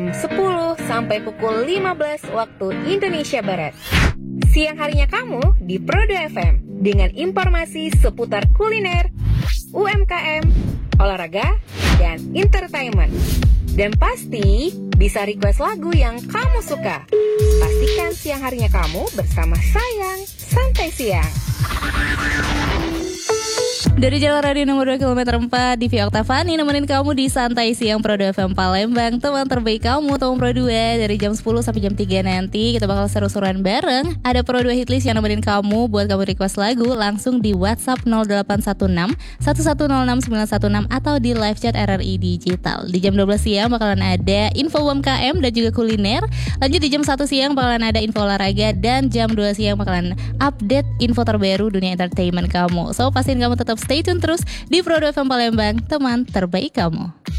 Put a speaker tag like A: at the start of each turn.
A: jam 10 sampai pukul 15 waktu Indonesia Barat. Siang harinya kamu di Prodo FM dengan informasi seputar kuliner, UMKM, olahraga, dan entertainment. Dan pasti bisa request lagu yang kamu suka. Pastikan siang harinya kamu bersama Sayang Santai Siang.
B: Dari Jalan Radio nomor 2 km 4 di Via Oktavani nemenin kamu di Santai Siang Prodo FM Palembang. Teman terbaik kamu, teman Pro 2. Dari jam 10 sampai jam 3 nanti kita bakal seru-seruan bareng. Ada Pro 2 Hitlist yang nemenin kamu. Buat kamu request lagu langsung di WhatsApp 0816 1106916 atau di live chat RRI Digital. Di jam 12 siang bakalan ada info UMKM dan juga kuliner. Lanjut di jam 1 siang bakalan ada info olahraga. Dan jam 2 siang bakalan update info terbaru dunia entertainment kamu. So pastiin kamu tetap stay tune terus di Prodo FM Palembang, teman terbaik kamu.